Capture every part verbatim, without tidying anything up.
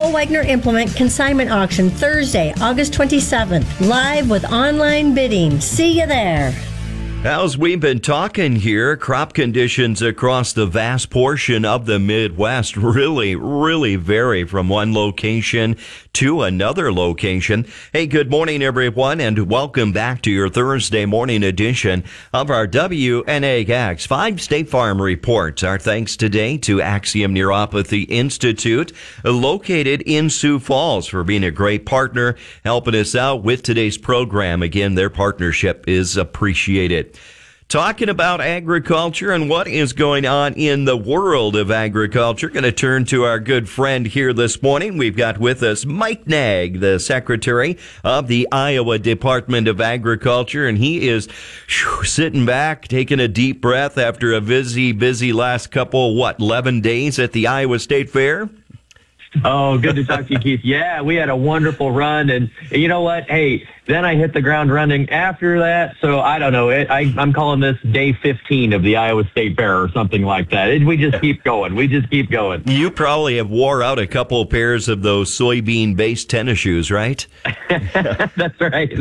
Paul Wagner Implement Consignment Auction Thursday, August twenty-seventh. Live with online bidding. See you there. As we've been talking here, crop conditions across the vast portion of the Midwest really, really vary from one location to another location. Hey, good morning, everyone, and welcome back to your Thursday morning edition of our W N A X five State Farm Report. Our thanks today to Axiom Neuropathy Institute, located in Sioux Falls, for being a great partner, helping us out with today's program. Again, their partnership is appreciated. Talking about agriculture and what is going on in the world of agriculture. Going to turn to our good friend here this morning. We've got with us Mike Naig, the Secretary of the Iowa Department of Agriculture, and he is whew, sitting back, taking a deep breath after a busy, busy last couple, what, eleven days at the Iowa State Fair? Oh, good to talk to you, Keith. Yeah, we had a wonderful run, and you know what? Hey, then I hit the ground running after that, so I don't know. It, I, I'm calling this day fifteen of the Iowa State Fair or something like that. It, we just keep going. We just keep going. You probably have wore out a couple of pairs of those soybean-based tennis shoes, right? That's right.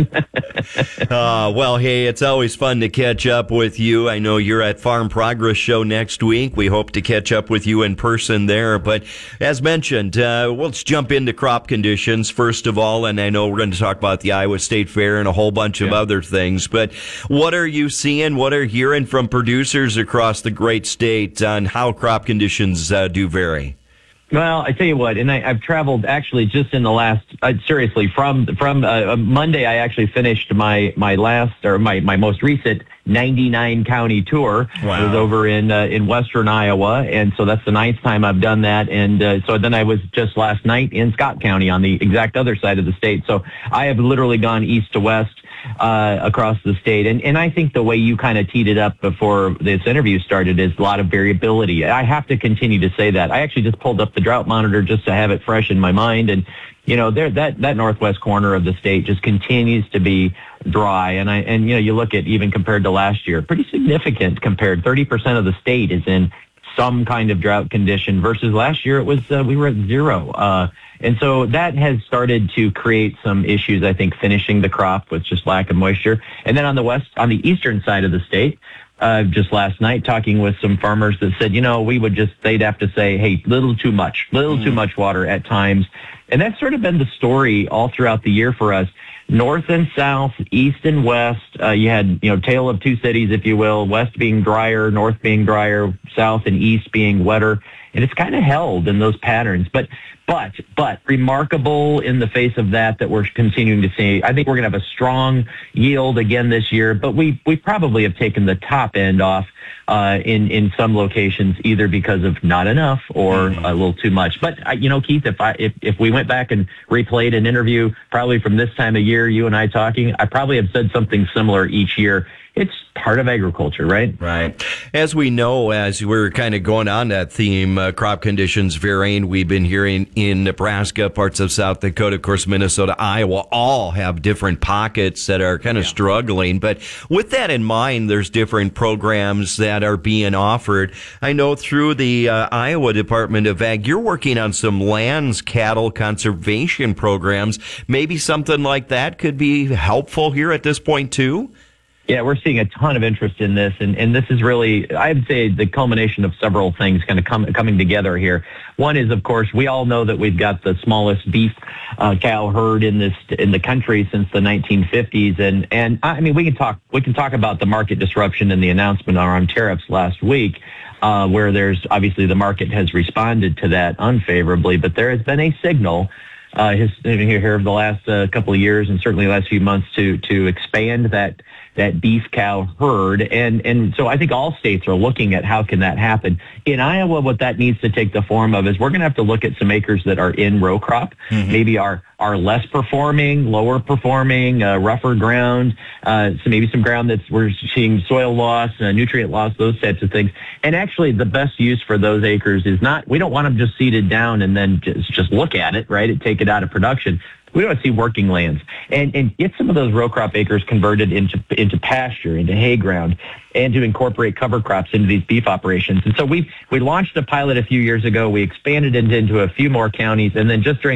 uh, well, hey, it's always fun to catch up with you. I know you're at Farm Progress Show next week. We hope to catch up with you in person there, but as mentioned, Uh, let's jump into crop conditions first of all, and I know we're going to talk about the Iowa State Fair and a whole bunch of yeah. other things, but what are you seeing, what are you hearing from producers across the great state on how crop conditions uh, do vary? Well, I tell you what, and I, I've traveled actually just in the last, uh, seriously, from from uh, Monday, I actually finished my, my last, or my, my most recent ninety-nine county tour. Wow. I was over in uh, in western Iowa, and so that's the ninth time I've done that. And uh, so then I was just last night in Scott County on the exact other side of the state. So I have literally gone east to west uh, across the state. And, and I think the way you kind of teed it up before this interview started is a lot of variability. I have to continue to say that. I actually just pulled up the drought monitor just to have it fresh in my mind. And, you know, there, that, that northwest corner of the state just continues to be dry. And I, and, you know, you look at even compared to last year, pretty significant compared. thirty percent of the state is in some kind of drought condition versus last year it was, uh, we were at zero. Uh, and so that has started to create some issues, I think, finishing the crop with just lack of moisture. And then on the west, on the eastern side of the state, uh, just last night talking with some farmers that said, you know, we would just, they'd have to say, hey, little too much, little mm. too much water at times. And that's sort of been the story all throughout the year for us. North and south, east and west, uh, you had, you know, tale of two cities, if you will, west being drier, north being drier, south and east being wetter. And it's kind of held in those patterns. But, but, but remarkable in the face of that, that we're continuing to see. I think we're going to have a strong yield again this year, but we, we probably have taken the top end off uh, in, in some locations, either because of not enough or a little too much. But, uh, you know, Keith, if I, if, if we went back and replayed an interview, probably from this time of year, you and I talking, I probably have said something similar each year. It's part of agriculture, right? Right. As we know, as we're kind of going on that theme, uh, crop conditions varying, we've been hearing in Nebraska, parts of South Dakota, of course, Minnesota, Iowa, all have different pockets that are kind of yeah. struggling. But with that in mind, there's different programs that are being offered. I know through the uh, Iowa Department of Ag, you're working on some lands cattle conservation programs. Maybe something like that could be helpful here at this point, too? Yeah, we're seeing a ton of interest in this, and, and this is really, I'd say, the culmination of several things kind of come, coming together here. One is, of course, we all know that we've got the smallest beef uh, cow herd in this in the country since the nineteen fifties, and and I mean we can talk we can talk about the market disruption and the announcement around tariffs last week, uh, where there's obviously the market has responded to that unfavorably, but there has been a signal. Uh, his, here, here over the last uh, couple of years, and certainly the last few months, to to expand that that beef cow herd, and and so I think all states are looking at how can that happen. In Iowa, what that needs to take the form of is we're going to have to look at some acres that are in row crop, mm-hmm. maybe are are less performing, lower performing, uh, rougher ground, uh, so maybe some ground that's we're seeing soil loss, uh, nutrient loss, those types of things. And actually, the best use for those acres is not, we don't want them just seeded down and then just, just look at it, right, and take it out of production. We want to see working lands and, and get some of those row crop acres converted into into pasture, into hay ground, and to incorporate cover crops into these beef operations. And so we we launched a pilot a few years ago. We expanded it into a few more counties, and then just during